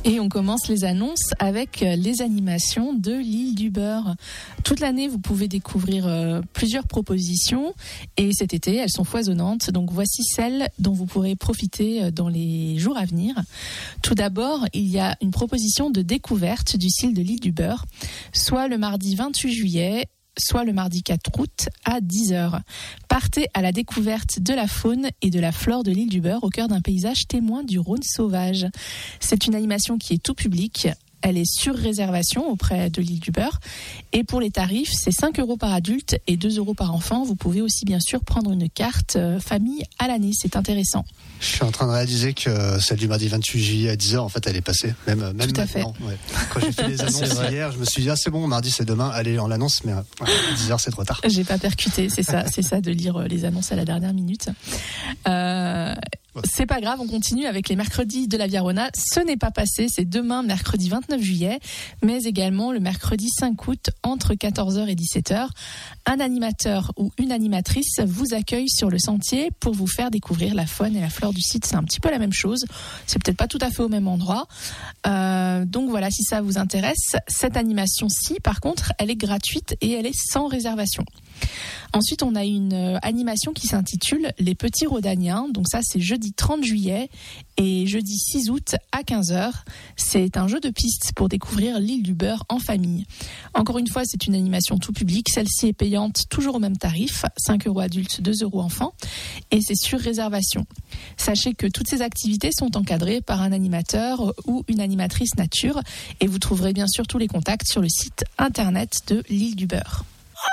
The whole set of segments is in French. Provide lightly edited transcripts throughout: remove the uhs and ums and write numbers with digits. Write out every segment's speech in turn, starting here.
Et on commence les annonces avec les animations de l'île du Beurre. Toute l'année, vous pouvez découvrir plusieurs propositions et cet été, elles sont foisonnantes. Donc voici celles dont vous pourrez profiter dans les jours à venir. Tout d'abord, il y a une proposition de découverte du style de l'île du Beurre, soit le mardi 28 juillet, soit le mardi 4 août à 10h. Partez à la découverte de la faune et de la flore de l'île du Beurre au cœur d'un paysage témoin du Rhône sauvage. C'est une animation qui est tout public. Elle est sur réservation auprès de l'île du Beurre. Et pour les tarifs, c'est 5 € par adulte et 2 € par enfant. Vous pouvez aussi bien sûr prendre une carte famille à l'année. C'est intéressant. Je suis en train de réaliser que celle du mardi 28 juillet à 10h, en fait, elle est passée. Même tout à maintenant. fait. Ouais. Quand j'ai fait les annonces hier, je me suis dit, c'est bon, mardi c'est demain, allez, on l'annonce, mais 10h c'est trop tard. J'ai pas percuté, c'est ça de lire les annonces à la dernière minute. C'est pas grave, on continue avec les mercredis de la Viarona. Ce n'est pas passé, c'est demain, mercredi 29 juillet, mais également le mercredi 5 août entre 14h et 17h. Un animateur ou une animatrice vous accueille sur le sentier pour vous faire découvrir la faune et la flore du site. C'est un petit peu la même chose, c'est peut-être pas tout à fait au même endroit. Donc voilà, si ça vous intéresse, cette animation-ci, par contre, elle est gratuite et elle est sans réservation. Ensuite, on a une animation qui s'intitule Les Petits Rhodaniens. Donc ça, c'est jeudi 30 juillet et jeudi 6 août à 15h. C'est un jeu de piste pour découvrir l'île du Beurre en famille. Encore une fois, c'est une animation tout public. Celle-ci est payante, toujours au même tarif, 5 € adultes, 2 € enfants. Et c'est sur réservation. Sachez que toutes ces activités sont encadrées par un animateur ou une animatrice nature. Et vous trouverez bien sûr tous les contacts sur le site internet de l'île du Beurre.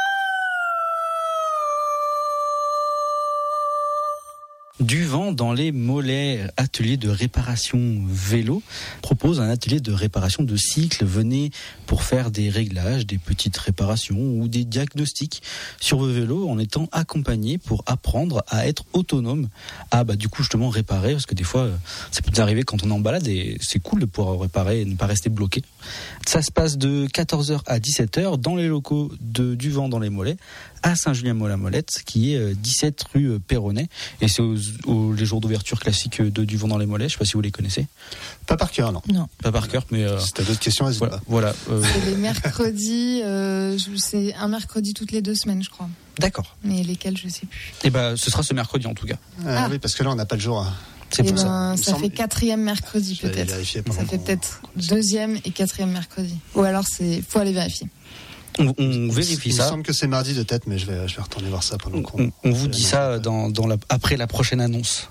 Du vent dans les mollets, atelier de réparation vélo, propose un atelier de réparation de cycle. Venez pour faire des réglages, des petites réparations ou des diagnostics sur vos vélos en étant accompagné pour apprendre à être autonome, à du coup justement réparer, parce que des fois ça peut nous arriver quand on est en balade et c'est cool de pouvoir réparer et ne pas rester bloqué. Ça se passe de 14h à 17h dans les locaux de Du vent dans les mollets à Saint-Julien-Molette, qui est 17 rue Perronnet, et c'est les jours d'ouverture classiques de Du vent dans les mollets. Je sais pas si vous les connaissez. Pas par cœur, non. Pas par cœur, mais si t'as d'autres questions, n'hésite pas. Voilà. C'est les mercredis, c'est un mercredi toutes les 2 semaines, je crois. D'accord. Mais lesquels, je sais plus. Et ce sera ce mercredi en tout cas. Oui, parce que là on n'a pas le jour. C'est pour ça. Ça fait 4e mercredi peut-être. Ça fait peut-être 2e et 4e mercredi. Ou alors faut aller vérifier. On vérifie ça. Il me semble que c'est mardi de tête, mais je vais retourner voir ça pendant qu'on... On vous dit ça après la prochaine annonce.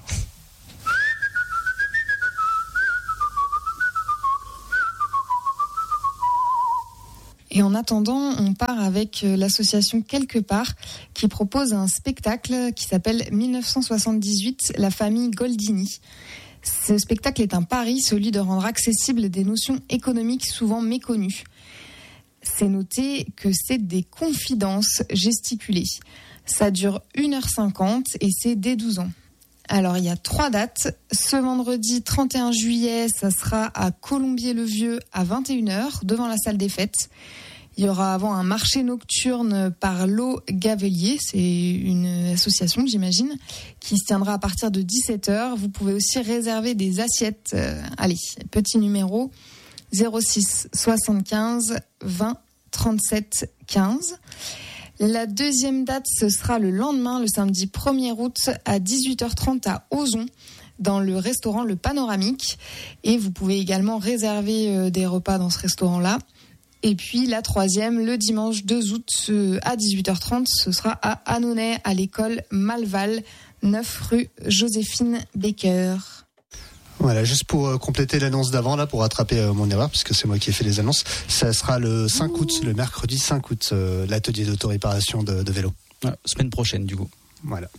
Et en attendant, on part avec l'association Quelque part qui propose un spectacle qui s'appelle 1978, la famille Goldini. Ce spectacle est un pari, celui de rendre accessibles des notions économiques souvent méconnues. C'est noté que c'est des confidences gesticulées. Ça dure 1h50 et c'est dès 12 ans. Alors, il y a 3 dates. Ce vendredi 31 juillet, ça sera à Colombier-le-Vieux à 21h, devant la salle des fêtes. Il y aura avant un marché nocturne par l'eau Gavelier, c'est une association, j'imagine, qui se tiendra à partir de 17h. Vous pouvez aussi réserver des assiettes. Allez, petit numéro 06 75 20 37 15. La deuxième date, ce sera le lendemain, le samedi 1er août à 18h30 à Ozon, dans le restaurant Le Panoramique. Et vous pouvez également réserver des repas dans ce restaurant-là. Et puis la troisième, le dimanche 2 août à 18h30, ce sera à Annonay, à l'école Malval, 9 rue Joséphine Baker. Voilà, juste pour compléter l'annonce d'avant, là, pour rattraper mon erreur, puisque c'est moi qui ai fait les annonces, ça sera le 5 août, le mercredi 5 août, l'atelier d'autoréparation de vélo. Semaine prochaine, du coup. Voilà.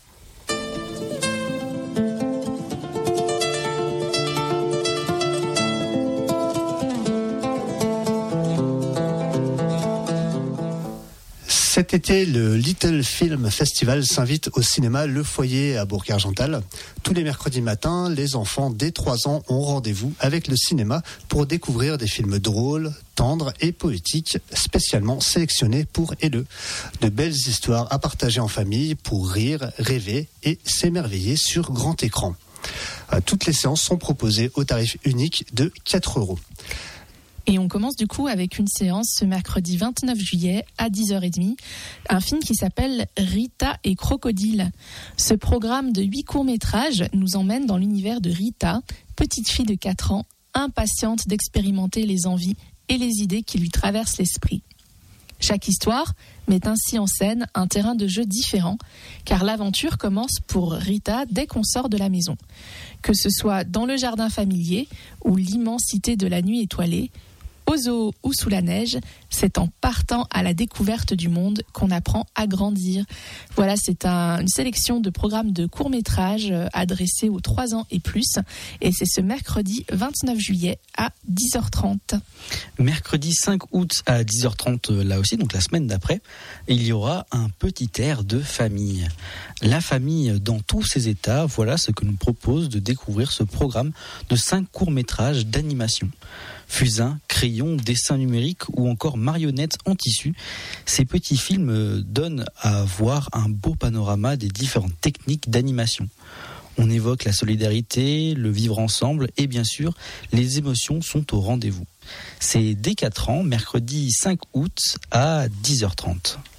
Cet été, le Little Film Festival s'invite au cinéma Le Foyer à Bourg-Argental. Tous les mercredis matins, les enfants dès 3 ans ont rendez-vous avec le cinéma pour découvrir des films drôles, tendres et poétiques, spécialement sélectionnés pour eux. De belles histoires à partager en famille pour rire, rêver et s'émerveiller sur grand écran. Toutes les séances sont proposées au tarif unique de 4 €. Et on commence du coup avec une séance ce mercredi 29 juillet à 10h30, un film qui s'appelle Rita et Crocodile. Ce programme de 8 courts-métrages nous emmène dans l'univers de Rita, petite fille de 4 ans, impatiente d'expérimenter les envies et les idées qui lui traversent l'esprit. Chaque histoire met ainsi en scène un terrain de jeu différent, car l'aventure commence pour Rita dès qu'on sort de la maison. Que ce soit dans le jardin familier ou l'immensité de la nuit étoilée, au zoo ou sous la neige, c'est en partant à la découverte du monde qu'on apprend à grandir. Voilà, c'est une sélection de programmes de courts-métrages adressés aux 3 ans et plus. Et c'est ce mercredi 29 juillet à 10h30. Mercredi 5 août à 10h30, là aussi, donc la semaine d'après, il y aura un petit air de famille. La famille dans tous ses états, voilà ce que nous propose de découvrir ce programme de 5 courts-métrages d'animation. Fusain, crayon, dessin numérique ou encore marionnettes en tissu, ces petits films donnent à voir un beau panorama des différentes techniques d'animation. On évoque la solidarité, le vivre ensemble et bien sûr, les émotions sont au rendez-vous. C'est dès 4 ans, mercredi 5 août à 10h30.